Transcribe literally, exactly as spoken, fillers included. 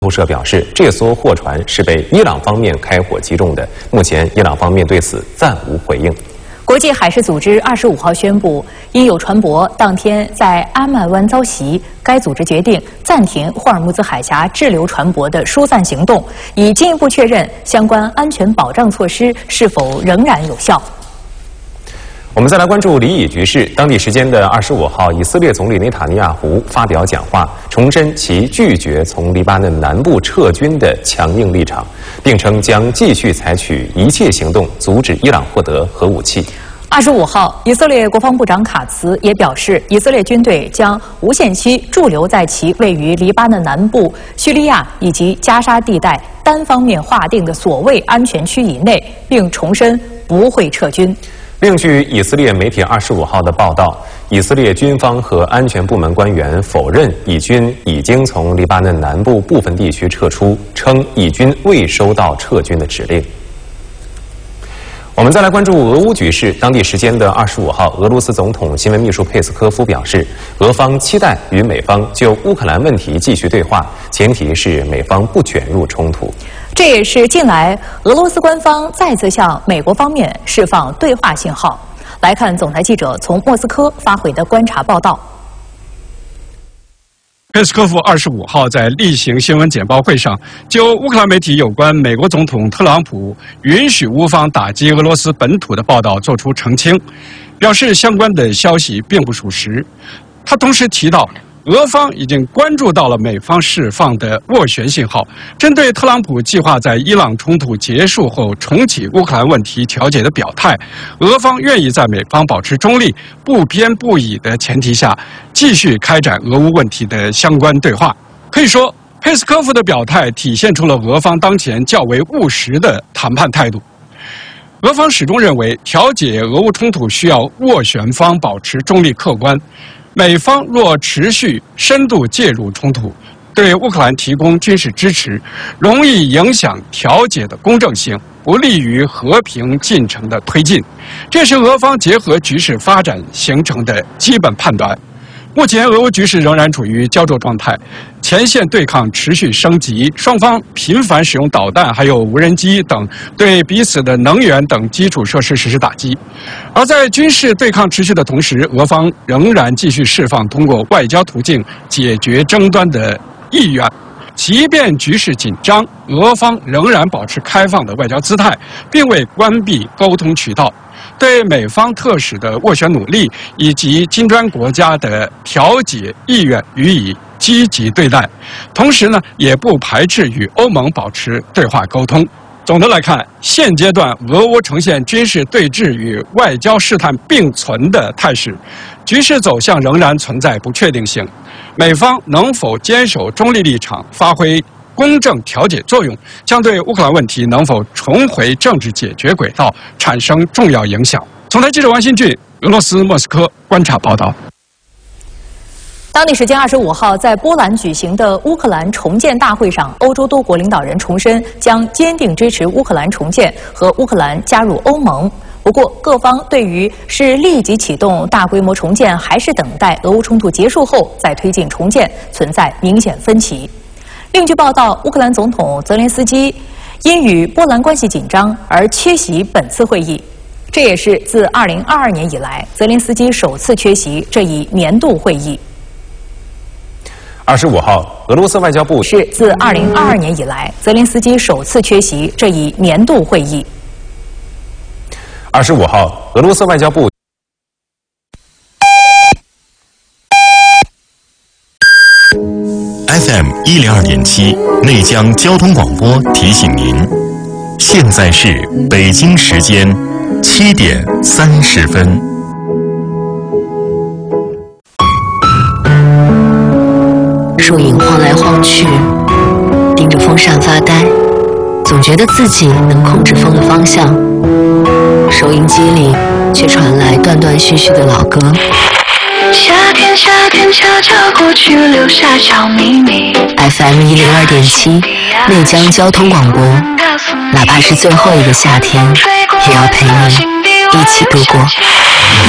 路社表示，这艘货船是被伊朗方面开火击中的，目前伊朗方面对此暂无回应。 国际海事组织二十五号宣布，因有船舶当天在阿曼湾遭袭，该组织决定暂停霍尔木兹海峡滞留船舶的疏散行动，以进一步确认相关安全保障措施是否仍然有效。 我们再来关注黎以局势。当地时间的二十五号，以色列总理内塔尼亚胡发表讲话，重申其拒绝从黎巴嫩南部撤军的强硬立场，并称将继续采取一切行动阻止伊朗获得核武器。 二十五号，以色列国防部长卡茨也表示，以色列军队将无限期驻留在其位于黎巴嫩南部、叙利亚以及加沙地带单方面划定的所谓安全区以内，并重申不会撤军。 另据以色列媒体二十五号的报道，以色列军方和安全部门官员否认以军已经从黎巴嫩南部部分地区撤出，称以军未收到撤军的指令。我们再来关注俄乌局势。当地时间的二十五号，俄罗斯总统新闻秘书佩斯科夫表示，俄方期待与美方就乌克兰问题继续对话，前提是美方不卷入冲突。 这也是近来俄罗斯官方再次向美国方面释放对话信号。来看总台记者从莫斯科发回的观察报道。 佩斯科夫二十五号在例行新闻简报会上，就乌克兰媒体有关美国总统特朗普允许乌方打击俄罗斯本土的报道作出澄清，表示相关的消息并不属实。他同时提到， 俄方已经关注到了美方释放的斡旋信号，针对特朗普计划在伊朗冲突结束后重启乌克兰问题调解的表态，俄方愿意在美方保持中立、不偏不倚的前提下，继续开展俄乌问题的相关对话。可以说，佩斯科夫的表态体现出了俄方当前较为务实的谈判态度。 俄方始终认为，调解俄乌冲突需要斡旋方保持中立客观。 美方若持续深度介入冲突，对乌克兰提供军事支持，容易影响调解的公正性，不利于和平进程的推进。这是俄方结合局势发展形成的基本判断。目前，俄乌局势仍然处于焦灼状态，前线对抗持续升级，双方频繁使用导弹、还有无人机等对彼此的能源等基础设施实施打击。 而在军事对抗持续的同时，俄方仍然继续释放通过外交途径解决争端的意愿。即便局势紧张，俄方仍然保持开放的外交姿态，并未关闭沟通渠道，对美方特使的斡旋努力以及金砖国家的调解意愿予以积极对待。同时呢，也不排斥与欧盟保持对话沟通。 总的来看，现阶段俄乌呈现军事对峙与外交试探并存的态势，局势走向仍然存在不确定性。美方能否坚守中立立场，发挥公正调解作用，将对乌克兰问题能否重回政治解决轨道产生重要影响。总台记者王新俊，俄罗斯莫斯科观察报道。 当地时间二十五号，在波兰举行的乌克兰重建大会上，欧洲多国领导人重申将坚定支持乌克兰重建和乌克兰加入欧盟。不过，各方对于是立即启动大规模重建，还是等待俄乌冲突结束后再推进重建，存在明显分歧。另据报道，乌克兰总统泽连斯基因与波兰关系紧张而缺席本次会议，这也是自二零二二年以来泽连斯基首次缺席这一年度会议。 二十五号，俄罗斯外交部是自二零二二年以来，泽连斯基首次缺席这一年度会议。 二十五号，俄罗斯外交部 F M 一零二点七内江交通广播提醒您，现在是北京时间七点三十分。 树影晃来晃去，盯着风扇发呆，总觉得自己能控制风的方向。收音机里却传来断断续续的老歌。夏天，夏天悄悄过去，留下小秘密。F M 一零二点七，内江交通广播，哪怕是最后一个夏天，也要陪你一起度过。